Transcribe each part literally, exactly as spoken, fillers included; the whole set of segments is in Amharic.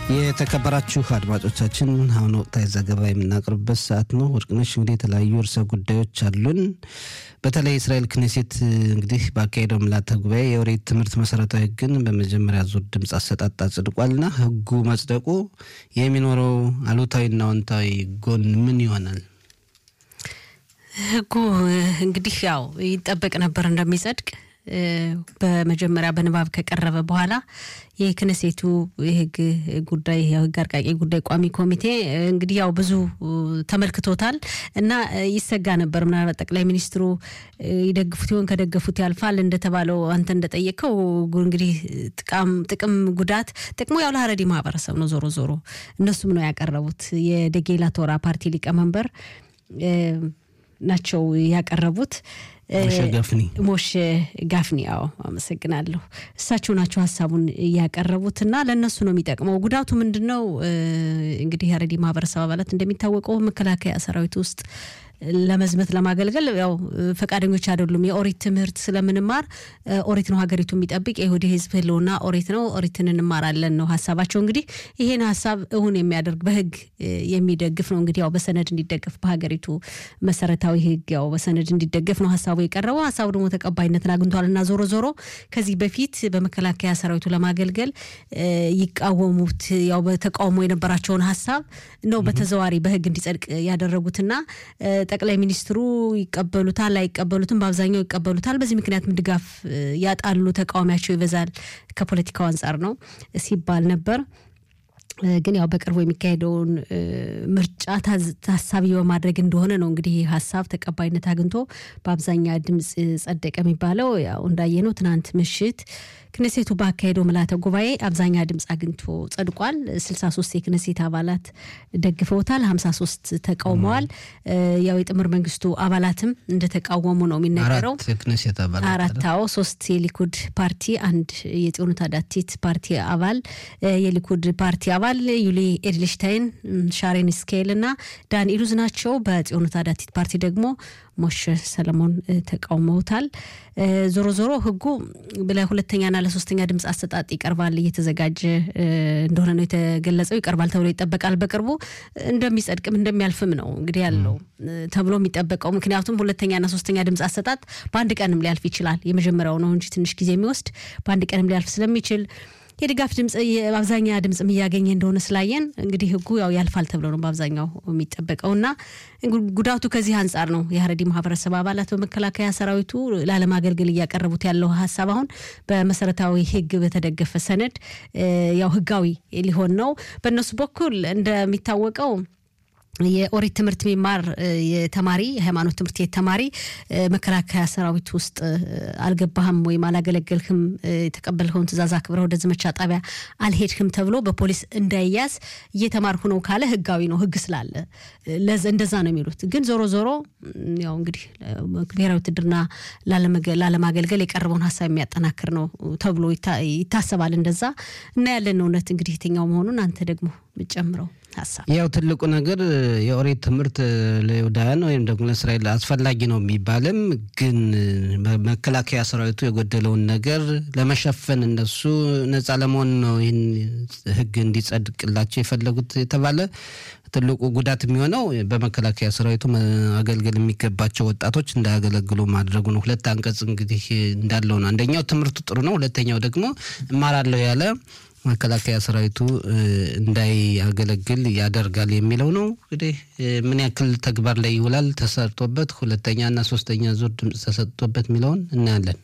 የተከበራችሁ አድማጮቻችን አሁን ወቅታዊ ዘገባ የምናቀርብበት ሰዓት ነው። ወርቅነሽ እንግዲህ የተለያዩ ርዕሰ ጉዳዮች አሉን። በተለይ እስራኤል ክኔሴት እንግዲህ ባካሄደው ምልዓተ ጉባኤ የኦሪት ትምህርት መሰረታዊ ሕግን በመጀመሪያ ዙር ድምጽ አሰጣጥ አጽድቋልና ሕጉ መጽደቁ የሚኖረው አሉታዊና አዎንታዊ ጎን ምን ይሆናል? ሕጉ እንግዲህ ያው ይጠበቅ ነበር እንደሚጸድቅ በመጀመሪያ በንባብ ከቀረበ በኋላ የክኔሴቱ የህግ ጉዳይ የህግ አርቃቂ ጉዳይ ቋሚ ኮሚቴ እንግዲህ ያው ብዙ ተመልክቶታል እና ይሰጋ ነበር ምናልባት ጠቅላይ ሚኒስትሩ ይደግፉት ይሆን ከደገፉት ያልፋል እንደተባለው አንተ እንደጠየቀው እንግዲህ ጥቃም ጥቅም ጉዳት ጥቅሙ ያው ለሐረዲ ማህበረሰብ ነው። ዞሮ ዞሮ እነሱም ነው ያቀረቡት የደጌላ ቶራ ፓርቲ ሊቀመንበር ናቸው ያቀረቡት ሞሼ ጋፍኒ ሞሼ ጋፍኒ አዎ አመሰግናለሁ። እሳቸው ናቸው ሐሳቡን ያቀረቡትና ለነሱ ነው የሚጠቅመው። ጉዳቱ ምንድነው? እንግዲህ ሐረዲ ማህበረሰብ አባላት እንደሚታወቀው መከላከያ ሰራዊት ውስጥ ለመዝመት ለማገልገል ያው ፈቃደኞች አይደሉም። የኦሪት ትምህርት ስለምንማር ኦሪት ነው ሀገሪቱ የሚጠብቅ የይሁዲ ህዝብ ህልውና ኦሪት ነው ኦሪትን እንማራለን ነው ሐሳባቸው። እንግዲህ ይሄን ሐሳብ እውን የሚያደርግ በህግ የሚደግፍ ነው። እንግዲህ ያው በሰነድ እንዲደገፍ በሀገሪቱ መሰረታዊ ህግ ያው በሰነድ እንዲደገፍ ነው ሐሳቡ የቀረበው። ሐሳቡ ደግሞ ተቀባይነትን አግኝቷልና ዞሮ ዞሮ ከዚህ በፊት በመከላከያ ሰራዊቱ ለማገልገል ይቃወሙት ያው በተቃውሞ የነበራቸውን ሐሳብ ነው በተዘዋሪ በህግ እንዲጸድቅ ያደረጉትና ጠቅላይ ሚኒስትሩ ይቀበሉታል አይቀበሉትም በአብዛኛው ይቀበሉታል። በዚህ ምክንያት ድጋፍ ያጣሉ ተቃዋሚያቸው ይበዛል ከፖለቲካው አንፃር ነው ሲባል ነበር። ግን ያው በቅርቡ የሚካሄደውን ምርጫ ታሳቢ በማድረግ እንደሆነ ነው እንግዲህ ሐሳብ ተቀባይነት አግኝቶ በአብዛኛው ድምጽ ጸደቀ የሚባለው። ያው እንዳየነው ትናንት ምሽት ክኔሴቱ ባካሄደው ምልዓተ ጉባኤ አብዛኛው ድምጽ አግኝቶ ጸድቋል። ስልሳ ሶስት የክኔሴት አባላት ደግፈውታል፣ ሃምሳ ሶስት ተቃውመዋል። ያው የጥምር መንግስቱ አባላትም እንደተቃወሙ ነው የሚነገረው። አራት የክኔሴት አባላት አራታው ሶስት የሊኩድ ፓርቲ አንድ የጽዮንታ ዳቲት ፓርቲ አባል የሊኩድ ፓርቲ አባል ዩሊ ኤድልሽታይን ሻሬን ስኬልና ዳን ኢሉዝ ናቸው። በጽዮንታ ዳቲት ፓርቲ ደግሞ ሞሼ ሰለሞን ተቃውመውታል። ዞሮ ዞሮ ህጉ ለሁለተኛና ለሶስተኛ ድምጽ አሰጣጥ ይቀርባል እየተዘጋጀ እንደሆነ ነው የተገለጸው። ይቀርባል ተብሎ ይጠበቃል። በቅርቡ እንደሚጸድቅም እንደሚያልፍም ነው እንግዲህ ያለው ተብሎ የሚጠበቀው። ምክንያቱም ሁለተኛና ሶስተኛ ድምጽ አሰጣጥ በአንድ ቀንም ሊያልፍ ይችላል። የመጀመሪያው ነው እንጂ ትንሽ ጊዜ የሚወስድ በአንድ ቀንም ሊያልፍ ስለሚችል የድጋፍ ድምጽ በአብዛኛው ድምጽ የሚያገኝ እንደሆነ ስላየን እንግዲህ ህጉ ያው ያልፋል ተብሎ ነው በአብዛኛው የሚጠበቀውና ጉዳቱ ከዚህ አንፃር ነው። የሐረዲ ማህበረሰብ አባላት በመከላከያ ሰራዊቱ ላለማገልገል ያቀረቡት ያለው ሐሳብ አሁን በመሰረታዊ ህግ በተደገፈ ሰነድ ያው ህጋዊ ሊሆን ነው። በእነሱ በኩል እንደሚታወቀው የኦሪት ትምህርት የሚማር የተማሪ ሃይማኖት ትምህርት የተማሪ መከላከያ ሰራዊት ውስጥ አልገባህም ወይ ማላገለገልክም የተቀበልከውን ትእዛዝ አክብረህ ወደ ዘመቻ ጣቢያ አልሄድክም ተብሎ በፖሊስ እንዳይያዝ እየተማርኩ ነው ካለ ህጋዊ ነው ህግ ስላለ ለዛ እንደዛ ነው የሚሉት። ግን ዞሮ ዞሮ ያው እንግዲህ ብሔራዊ ውትድርና ላለማገልገል የቀረበውን ሐሳብ የሚያጠናክር ነው ተብሎ ይታሰባል። እንደዛ እና ያለን እውነት እንግዲህ የትኛው መሆኑን አንተ ደግሞ ምጨምረው ሐሳብ ያው ትልቁ ነገር የኦሪት ትምህርት ለይሁዳውያን ወይም ደግሞ ለእስራኤል አስፈላጊ ነው የሚባልም ግን መከላከያ ሰራዊቱ የጎደለውን ነገር ለመሸፈን እነሱ ነፃ ለመሆን ነው ይህን ህግ እንዲጸድቅላቸው የፈለጉት የተባለ ትልቁ ጉዳት የሚሆነው በመከላከያ ሰራዊቱ ማገልገል የሚገባቸው ወጣቶች እንዳያገለግሉ ማድረጉ ነው። ሁለት አንቀጽ እንግዲህ እንዳለው ነው። አንደኛው ትምህርቱ ጥሩ ነው፣ ሁለተኛው ደግሞ እማራለሁ ያለ መከላከያ ሰራዊቱ እንዳያገለግል ያደርጋል የሚለው ነው። እንግዲህ ምን ያክል ተግባር ላይ ይውላል ተሰርቶበት ሁለተኛና ሶስተኛ ዙር ድምጽ ተሰጥቶበት የሚለውን እናያለን።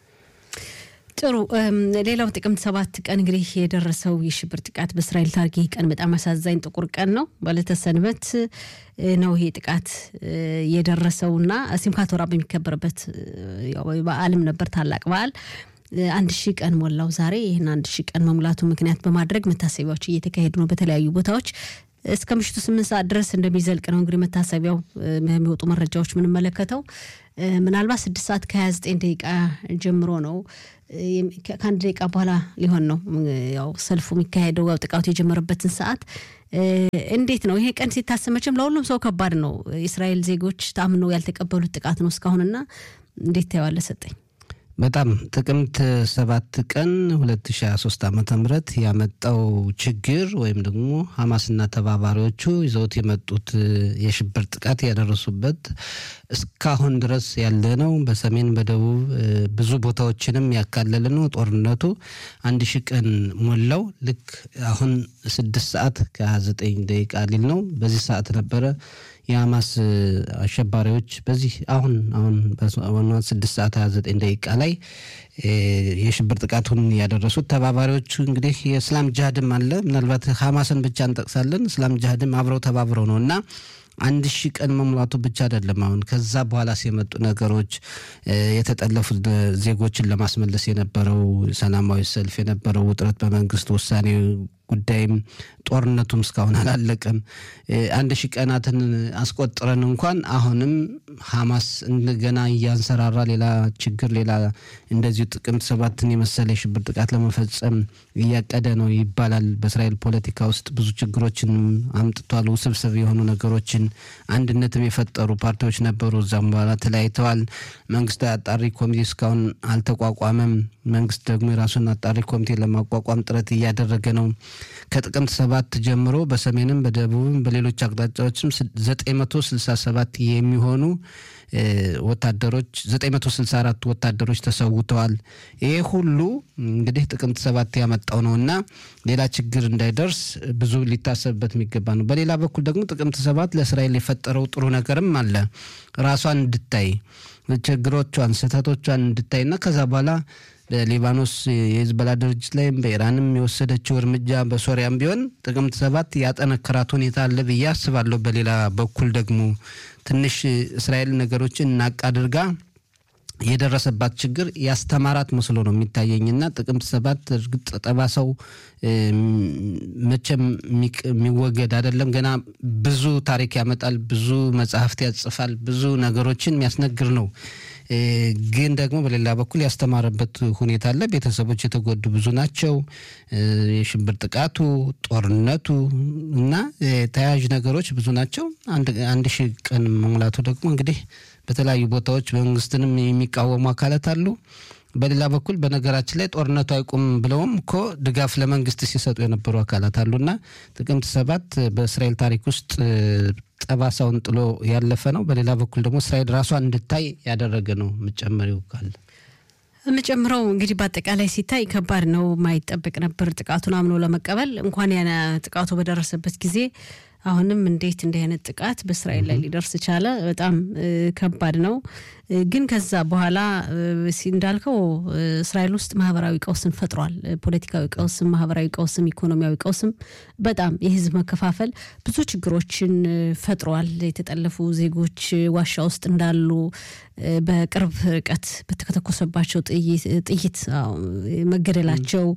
ጥሩ ሌላው ጥቅምት ሰባት ቀን እንግዲህ የደረሰው የሽብር ጥቃት በእስራኤል ታሪክ ቀን በጣም አሳዛኝ ጥቁር ቀን ነው። ባለተሰንበት ነው ይሄ ጥቃት የደረሰውና ሲምካት ቶራ በሚከበርበት ያው በዓለም ነበር ታላቅ በዓል አንድ ሺህ ቀን ሞላው ዛሬ። ይሄን አንድ ሺህ ቀን መሙላቱ ምክንያት በማድረግ መታሰቢያዎች እየተካሄዱ ነው በተለያዩ ቦታዎች እስከ ምሽቱ ስምንት ሰዓት ድረስ እንደሚዘልቅ ነው እንግዲህ መታሰቢያው የሚወጡ መረጃዎች ምን መለከተው ምናልባት ስድስት ሰዓት ከሃያ ዘጠኝ ደቂቃ ጀምሮ ነው ከአንድ ደቂቃ በኋላ ሊሆን ነው ያው ሰልፉ የሚካሄደው ያው ጥቃቱ የጀመረበትን ሰዓት እንዴት ነው ይሄ ቀን ሲታሰመችም ለሁሉም ሰው ከባድ ነው። እስራኤል ዜጎች ታምነው ያልተቀበሉት ጥቃት ነው እስካሁንና እንዴት ታያለ ሰጠኝ? በጣም ጥቅምት ሰባት ቀን ሁለት ሺህ ሃያ ሶስት ዓመተ ምህረት ያመጣው ችግር ወይም ደግሞ ሐማስና ተባባሪዎቹ ይዘውት የመጡት የሽብር ጥቃት ያደረሱበት እስካሁን ድረስ ያለ ነው። በሰሜን በደቡብ ብዙ ቦታዎችንም ያካለለ ነው። ጦርነቱ አንድ ሺህ ቀን ሞላው። ልክ አሁን ስድስት ሰዓት ከሃያ ዘጠኝ ደቂቃ ሊል ነው። በዚህ ሰዓት ነበረ የሐማስ አሸባሪዎች በዚህ አሁን አሁን በዋናው ስድስት ሰዓት ሃያ ዘጠኝ ደቂቃ ላይ የሽብር ጥቃቱን ያደረሱት ተባባሪዎቹ እንግዲህ የእስላም ጂሃድም አለ። ምናልባት ሐማስን ብቻ እንጠቅሳለን። እስላም ጂሃድም አብረው ተባብረው ነውና አንድ ሺህ ቀን መሙላቱ ብቻ አይደለም። አሁን ከዛ በኋላ ሲመጡ ነገሮች የተጠለፉ ዜጎችን ለማስመለስ የነበረው ሰላማዊ ሰልፍ የነበረው ውጥረት በመንግስት ውሳኔ ጉዳይም ጦርነቱም እስካሁን አላለቀም። አንድ ሺህ ቀናትን አስቆጥረን እንኳን አሁንም ሐማስ እንደገና እያንሰራራ ሌላ ችግር ሌላ እንደዚሁ ጥቅምት ሰባትን የመሰለ የሽብር ጥቃት ለመፈጸም እያቀደ ነው ይባላል። በእስራኤል ፖለቲካ ውስጥ ብዙ ችግሮችን አምጥቷል። ውስብስብ የሆኑ ነገሮችን አንድነትም የፈጠሩ ፓርቲዎች ነበሩ። እዛም በኋላ ተለያይተዋል። መንግስታዊ አጣሪ ኮሚቴ እስካሁን አልተቋቋመም። መንግስት ደግሞ የራሱን አጣሪ ኮሚቴ ለማቋቋም ጥረት እያደረገ ነው። ከጥቅምት ሰባት ጀምሮ በሰሜንም በደቡብም በሌሎች አቅጣጫዎችም ዘጠኝ መቶ ስልሳ ሰባት የሚሆኑ ወታደሮች ዘጠኝ መቶ ስልሳ አራት ወታደሮች ተሰውተዋል። ይሄ ሁሉ እንግዲህ ጥቅምት ሰባት ያመጣው ነውና ሌላ ችግር እንዳይደርስ ብዙ ሊታሰብበት የሚገባ ነው። በሌላ በኩል ደግሞ ጥቅምት ሰባት ለእስራኤል የፈጠረው ጥሩ ነገርም አለ። ራሷን እንድታይ ችግሮቿን ስህተቶቿን እንድታይና ከዛ በኋላ በሊባኖስ የሂዝቦላ ድርጅት ላይ በኢራንም የወሰደችው እርምጃ በሶሪያም ቢሆን ጥቅምት ሰባት ያጠነከራት ሁኔታ አለ ብዬ አስባለሁ። በሌላ በኩል ደግሞ ትንሽ እስራኤል ነገሮችን ናቅ አድርጋ የደረሰባት ችግር ያስተማራት መስሎ ነው የሚታየኝና ጥቅምት ሰባት እርግጥ ጠባሳው መቼም የሚወገድ አይደለም። ገና ብዙ ታሪክ ያመጣል፣ ብዙ መጽሐፍት ያጽፋል፣ ብዙ ነገሮችን የሚያስነግር ነው። ግን ደግሞ በሌላ በኩል ያስተማረበት ሁኔታ አለ። ቤተሰቦች የተጎዱ ብዙ ናቸው። የሽብር ጥቃቱ፣ ጦርነቱ እና ተያያዥ ነገሮች ብዙ ናቸው። አንድ አንድ ሺህ ቀን መሙላቱ ደግሞ እንግዲህ በተለያዩ ቦታዎች መንግስትንም የሚቃወሙ አካላት አሉ። በሌላ በኩል በነገራችን ላይ ጦርነቱ አይቆም ብለውም እኮ ድጋፍ ለመንግስት ሲሰጡ የነበሩ አካላት አሉና ጥቅምት ሰባት በእስራኤል ታሪክ ውስጥ ጠባሳውን ጥሎ ያለፈ ነው። በሌላ በኩል ደግሞ እስራኤል ራሷን እንድታይ ያደረገ ነው። መጨመሪው ካለ መጨመረው እንግዲህ በአጠቃላይ ሲታይ ከባድ ነው። ማይጠበቅ ነበር ጥቃቱን አምኖ ለመቀበል እንኳን ያና ጥቃቱ በደረሰበት ጊዜ አሁንም እንዴት እንደ አይነት ጥቃት በእስራኤል ላይ ሊደርስ ቻለ? በጣም ከባድ ነው። ግን ከዛ በኋላ እንዳልከው እስራኤል ውስጥ ማህበራዊ ቀውስን ፈጥሯል። ፖለቲካዊ ቀውስም፣ ማህበራዊ ቀውስም፣ ኢኮኖሚያዊ ቀውስም በጣም የህዝብ መከፋፈል ብዙ ችግሮችን ፈጥሯል። የተጠለፉ ዜጎች ዋሻ ውስጥ እንዳሉ በቅርብ ርቀት በተከተኮሰባቸው ጥይት መገደላቸው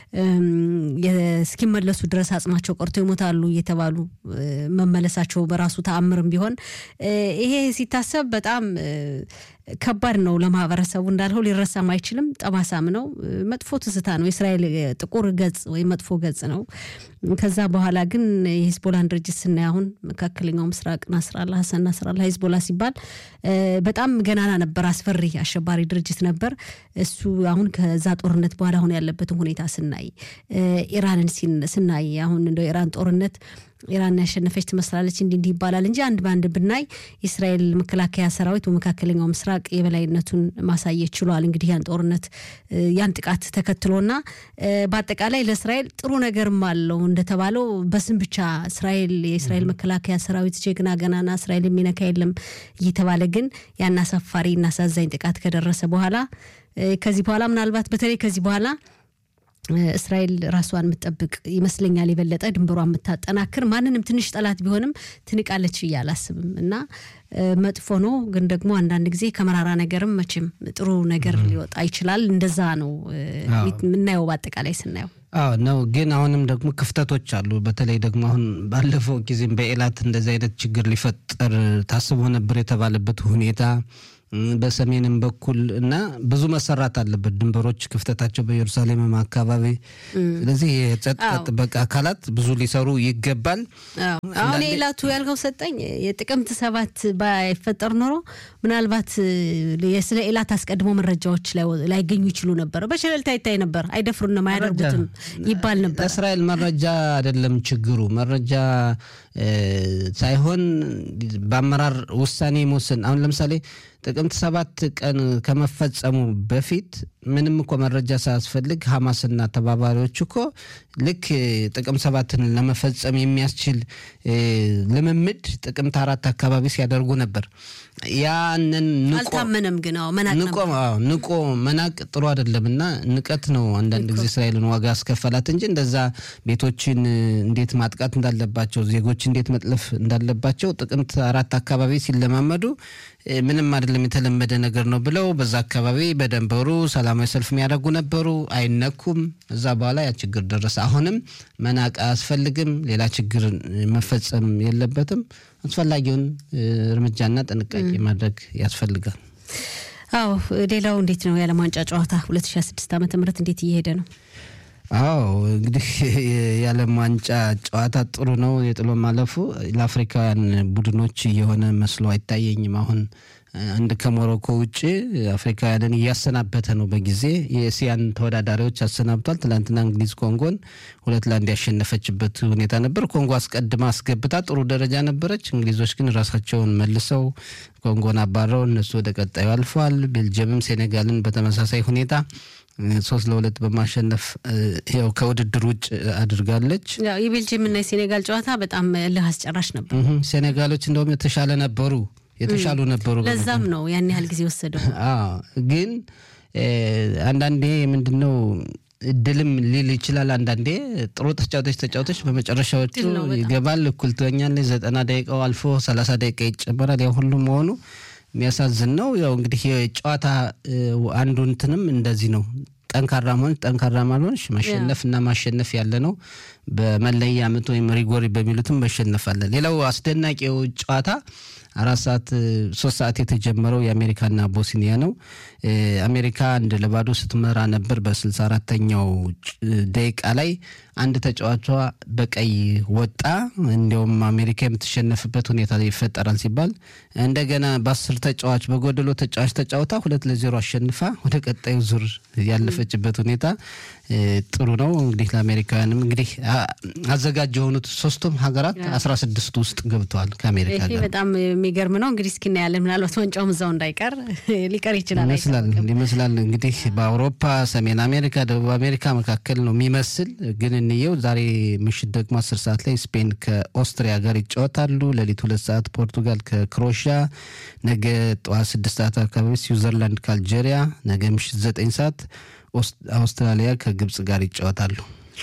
የስኪመለሱ ድረስ አጽማቸው ቀርቶ ይሞታሉ እየተባሉ መመለሳቸው በራሱ ተአምርም ቢሆን ይሄ ሲታሰብ በጣም ከባድ ነው። ለማህበረሰቡ እንዳልሆ ሊረሳም አይችልም። ጠባሳም ነው። መጥፎ ትዝታ ነው። እስራኤል ጥቁር ገጽ ወይ መጥፎ ገጽ ነው። ከዛ በኋላ ግን የሂዝቦላን ድርጅት ስናይ አሁን መካከለኛው ምስራቅ ናስራላ ሐሰን ናስራላ ሂዝቦላ ሲባል በጣም ገናና ነበር። አስፈሪ አሸባሪ ድርጅት ነበር። እሱ አሁን ከዛ ጦርነት በኋላ አሁን ያለበትን ሁኔታ ስናይ ኢራንን ስናይ አሁን እንደው ኢራን ጦርነት ኢራን ያሸነፈች ትመስላለች እንዴ እንዴ ይባላል እንጂ አንድ ባንድ ብናይ እስራኤል መከላከያ ሰራዊት በመካከለኛው ምስራቅ የበላይነቱን ማሳየት ችሏል። እንግዲህ ያን ጦርነት ያን ጥቃት ተከትሎና በአጠቃላይ ለእስራኤል ጥሩ ነገርም አለው። እንደተባለው በስም ብቻ እስራኤል የእስራኤል መከላከያ ሰራዊት ጀግና ገናና እስራኤል የሚነካ የለም እየተባለ ግን ያን አሳፋሪና አሳዛኝ ጥቃት ከደረሰ በኋላ ከዚህ በኋላ ምናልባት በተለይ ከዚህ በኋላ እስራኤል ራሷን መጠበቅ ይመስለኛል። የበለጠ ድንበሯን መታጠናክር ማንንም ትንሽ ጠላት ቢሆንም ትንቃለች ይያላስብም እና መጥፎ ነው። ግን ደግሞ አንዳንድ ጊዜ ከመራራ ነገርም መቼም ጥሩ ነገር ሊወጣ ይችላል። እንደዛ ነው ምናየው በአጠቃላይ ስናየው። አዎ ነው። ግን አሁንም ደግሞ ክፍተቶች አሉ። በተለይ ደግሞ አሁን ባለፈው ጊዜም በኤላት እንደዚህ አይነት ችግር ሊፈጠር ታስቦ ነበር የተባለበት ሁኔታ በሰሜንም በኩል እና ብዙ መሰራት አለበት ድንበሮች ክፍተታቸው በኢየሩሳሌም አካባቢ ስለዚህ የጸጥታ ጥበቃ አካላት ብዙ ሊሰሩ ይገባል አሁን ኢላቱ ያልከው ሰጠኝ የጥቅምት ሰባት ባይፈጠር ኖሮ ምናልባት የስለ ኢላት አስቀድሞ መረጃዎች ላይ ላይገኙ ይችሉ ነበር በሸለልታ ይታይ ነበር አይደፍሩንም አያደርጉትም ይባል ነበር እስራኤል መረጃ አይደለም ችግሩ መረጃ ሳይሆን በአመራር ውሳኔ መወሰን አሁን ለምሳሌ ጥቅምት ሰባት ቀን ከመፈጸሙ በፊት ምንም እኮ መረጃ ሳያስፈልግ ሐማስና ተባባሪዎች እኮ ልክ ጥቅምት ሰባትን ለመፈጸም የሚያስችል ልምምድ ጥቅምት አራት አካባቢ ሲያደርጉ ነበር ያንን ንቆ አልታመነም ግን አዎ መናቅ ንቆ አዎ ንቆ መናቅ ጥሩ አይደለምና ንቀት ነው አንዳንድ ጊዜ እስራኤልን ዋጋ አስከፈላት እንጂ እንደዛ ቤቶችን እንዴት ማጥቃት እንዳለባቸው ዜጎች እንዴት መጥለፍ እንዳለባቸው ጥቅምት አራት አካባቢ ሲለማመዱ ምንም አይደለም የተለመደ ነገር ነው ብለው በዛ አካባቢ በደንበሩ ሰላማዊ ሰልፍ የሚያደርጉ ነበሩ አይነኩም እዛ በኋላ ያ ችግር ደረሰ አሁንም መናቅ አያስፈልግም ሌላ ችግር መፈጸም የለበትም አስፈላጊውን እርምጃና ጥንቃቄ ማድረግ ያስፈልጋል አዎ ሌላው እንዴት ነው የዓለም ዋንጫ ጨዋታ ሁለት ሺህ ስድስት ዓመተ ምህረት እንዴት እየሄደ ነው አዎ እንግዲህ የዓለም ዋንጫ ጨዋታ ጥሩ ነው የጥሎ ማለፉ ለአፍሪካውያን ቡድኖች የሆነ መስሎ አይታየኝም አሁን አንድ ከሞሮኮ ውጪ አፍሪካውያንን ያሰናበተ ነው በጊዜ የኤሲያን ተወዳዳሪዎች አሰናብቷል ትላንትና እንግሊዝ ኮንጎን ሁለት ለአንድ ያሸነፈችበት ሁኔታ ነበር ኮንጎ አስቀድማ አስገብታ ጥሩ ደረጃ ነበረች እንግሊዞች ግን ራሳቸውን መልሰው ኮንጎን አባረው እነሱ ወደ ቀጣዩ አልፈዋል ቤልጂየምም ሴኔጋልን በተመሳሳይ ሁኔታ ሶስት ለሁለት በማሸነፍ ያው ከውድድር ውጭ አድርጋለች ያው የቤልጂየም እና የሴኔጋል ጨዋታ በጣም ለአስጨራሽ ነበር ሴኔጋሎች እንደውም የተሻለ ነበሩ የተሻሉ ነበሩ ለዛም ነው ያን ያህል ጊዜ ወሰደው አዎ ግን አንዳንዴ ምንድነው እድልም ሊል ይችላል አንዳንዴ ጥሩ ተጫውተሽ ተጫውተሽ በመጨረሻዎቹ ይገባል እኩልተኛን ዘጠና ደቂቃው አልፎ ሰላሳ ደቂቃ ይጨመራል ያው ሁሉ መሆኑ የሚያሳዝን ነው ያው እንግዲህ የጨዋታ አንዱ እንትንም እንደዚህ ነው ጠንካራ ማለት ጠንካራ ማለት ማሸነፍና ማሸነፍ ያለ ነው በመለያ አመት ወይ ሪጎሪ በሚሉትም በሸነፋለ ሌላው አስደናቂው ጨዋታ አራት ሰዓት ሶስት ሰዓት የተጀመረው የአሜሪካና ቦስኒያ ነው አሜሪካ አንድ ለባዶ ስትመራ ነበር በስልሳ አራተኛው ደቂቃ ላይ አንድ ተጫዋቿ በቀይ ወጣ እንደውም አሜሪካ የምትሸነፍበት ሁኔታ ይፈጠራል ሲባል እንደገና በአስር ተጫዋች በጎደሎ ተጫዋች ተጫውታ ሁለት ለዜሮ አሸንፋ ወደ ቀጣዩ ዙር ያለፈችበት ሁኔታ ጥሩ ነው እንግዲህ ለአሜሪካውያንም እንግዲህ አዘጋጅ የሆኑት ሶስቱም ሀገራት አስራ ስድስት ውስጥ ገብተዋል ከአሜሪካ ጋር በጣም የሚገርም ነው እንግዲህ እስኪ እናያለን ምናልባት ዋንጫው እዛው እንዳይቀር ሊቀር ይችላል ይመስላል ይመስላል እንግዲህ በአውሮፓ ሰሜን አሜሪካ ደቡብ አሜሪካ መካከል ነው የሚመስል ግን እንየው ዛሬ ምሽት ደግሞ አስር ሰዓት ላይ ስፔን ከኦስትሪያ ጋር ይጫወታሉ ለሊት ሁለት ሰዓት ፖርቱጋል ከክሮኤሺያ ነገ ጠዋት ስድስት ሰዓት አካባቢ ስዊዘርላንድ ከአልጄሪያ ነገ ምሽት ዘጠኝ ሰዓት አውስትራሊያ ከግብጽ ጋር ይጫወታሉ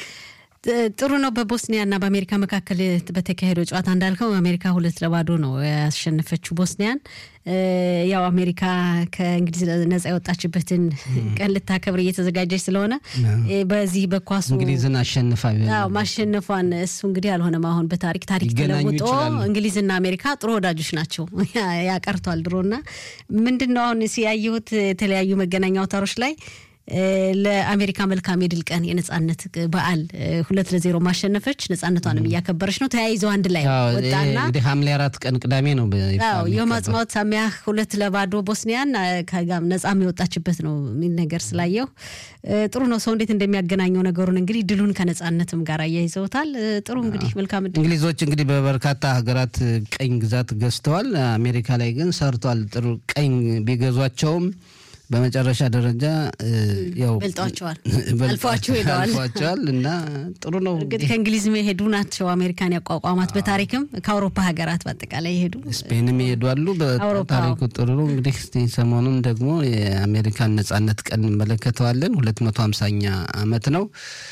ጥሩ ነው በቦስኒያና በአሜሪካ መካከል በተካሄደው ጨዋታ እንዳልከው አሜሪካ ሁለት ለባዶ ነው ያሸነፈችው ቦስኒያን ያው አሜሪካ ከእንግሊዝ ነፃ የወጣችበትን ቀን ልታከብር እየተዘጋጀች ስለሆነ በዚህ በኳሱ እንግሊዝን አሸንፋ ያው ማሸነፏን እሱ እንግዲህ አልሆነም አሁን በታሪክ ታሪክ ተለውጦ እንግሊዝና አሜሪካ ጥሩ ወዳጆች ናቸው ያቀርቷል ድሮና ምንድነው አሁን ሲያዩት የተለያዩ መገናኛ አውታሮች ላይ ለአሜሪካ መልካም የድል ቀን የነጻነት በዓል ሁለት ለዜሮ ማሸነፈች ነጻነቷንም ያከበረች ነው ተያይዘው አንድ ላይ ወጣና እንግዲህ ሐምሌ አራት ቀን ቅዳሜ ነው ያው የማጽማት ሳሚያ ሁለት ለባዶ ቦስኒያን ከጋም ነጻ የሚወጣችበት ነው ምን ነገር ስላየው ጥሩ ነው ሰው እንዴት እንደሚያገናኘው ነገሩን እንግዲህ ድሉን ከነጻነትም ጋር ያይዘውታል ጥሩ እንግዲህ መልካም ድል እንግሊዞች እንግዲህ በበርካታ ሀገራት ቀኝ ግዛት ገዝተዋል አሜሪካ ላይ ግን ሰርቷል ጥሩ ቀኝ ቢገዟቸውም በመጨረሻ ደረጃ ያው በልጧቸዋል አልፏቸው ሄደዋል አልፏቸዋል እና ጥሩ ነው እንግዲህ ከእንግሊዝ መሄዱ ናቸው አሜሪካን ያቋቋማት በታሪክም ከአውሮፓ ሀገራት በአጠቃላይ ይሄዱ ስፔንም ይሄዳሉ በታሪኩ ጥሩ ነው እንግዲህ ሰሞኑን ደግሞ የአሜሪካን ነጻነት ቀን እንመለከተዋለን ሁለት መቶ ሃምሳኛ አመት ነው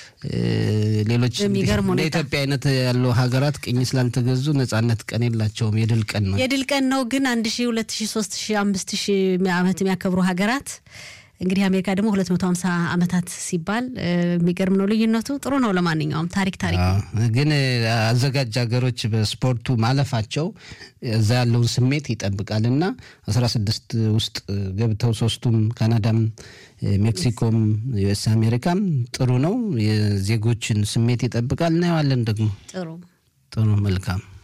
ሌሎች በኢትዮጵያ አይነት ያለው ሀገራት ቅኝ ስላልተገዙ ነጻነት ቀን የላቸውም የድል ቀን ነው የድል ቀን ነው ግን አንድ ሺህ ሁለት ሺህ ሶስት ሺህ አምስት ሺህ አመት የሚያከብሩ ሀገራት እንግዲህ አሜሪካ ደግሞ ሁለት መቶ ሃምሳ አመታት ሲባል የሚገርም ነው ልዩነቱ ጥሩ ነው ለማንኛውም ታሪክ ታሪክ ግን አዘጋጅ ሀገሮች በስፖርቱ ማለፋቸው እዛ ያለውን ስሜት ይጠብቃልና አስራ ስድስት ውስጥ ገብተው ሶስቱም ካናዳም ሜክሲኮም ዩኤስ አሜሪካም ጥሩ ነው የዜጎችን ስሜት ይጠብቃል ነው ያለን ደግሞ ጥሩ ጥሩ መልካም